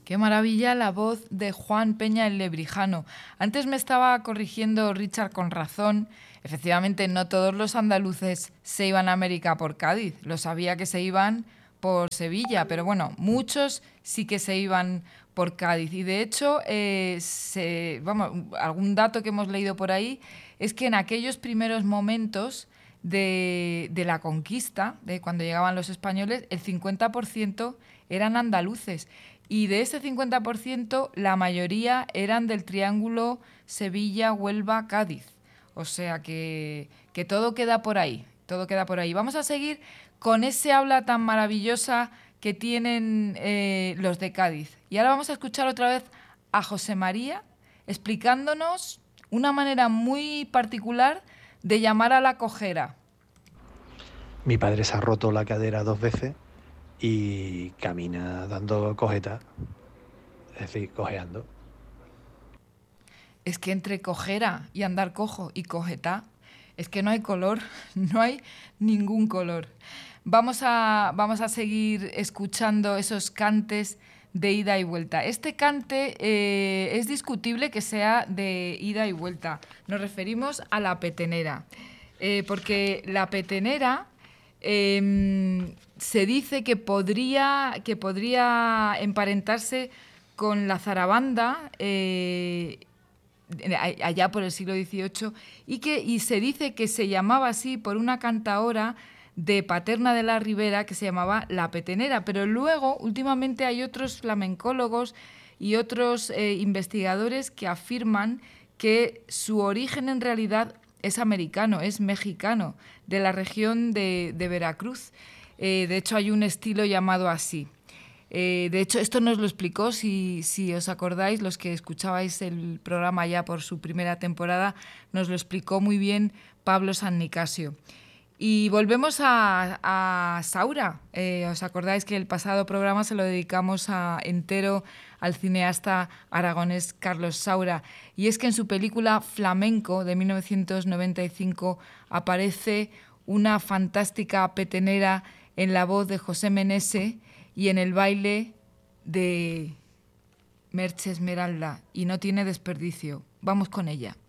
Qué maravilla la voz de Juan Peña el Lebrijano. Antes me estaba corrigiendo Richard con razón. Efectivamente, no todos los andaluces se iban a América por Cádiz. Lo sabía que se iban por Sevilla, pero bueno, muchos sí que se iban por Cádiz. Y de hecho, algún dato que hemos leído por ahí es que en aquellos primeros momentos de la conquista, de cuando llegaban los españoles, el 50% eran andaluces. Y de ese 50%, la mayoría eran del triángulo Sevilla-Huelva-Cádiz. O sea que todo queda por ahí, todo queda por ahí. Vamos a seguir con ese habla tan maravillosa que tienen los de Cádiz. Y ahora vamos a escuchar otra vez a José María explicándonos una manera muy particular de llamar a la cojera. Mi padre se ha roto la cadera 2 veces y camina dando cojetas, es decir, cojeando. Es que entre cojera y andar cojo y cojetá, es que no hay color, no hay ningún color. Vamos a seguir escuchando esos cantes de ida y vuelta. Este cante es discutible que sea de ida y vuelta. Nos referimos a la petenera, porque la petenera se dice que podría emparentarse con la zarabanda allá por el siglo XVIII y se dice que se llamaba así por una cantaora de Paterna de la Ribera que se llamaba La Petenera, pero luego últimamente hay otros flamencólogos y otros investigadores que afirman que su origen en realidad es americano, es mexicano, de la región de Veracruz. De hecho hay un estilo llamado así. De hecho, esto nos lo explicó, si os acordáis, los que escuchabais el programa ya por su primera temporada, nos lo explicó muy bien Pablo San Nicasio. Y volvemos a Saura. ¿Os acordáis que el pasado programa se lo dedicamos entero al cineasta aragonés Carlos Saura? Y es que en su película Flamenco de 1995 aparece una fantástica petenera en la voz de José Menese y en el baile de Merche Esmeralda, y no tiene desperdicio. Vamos con ella.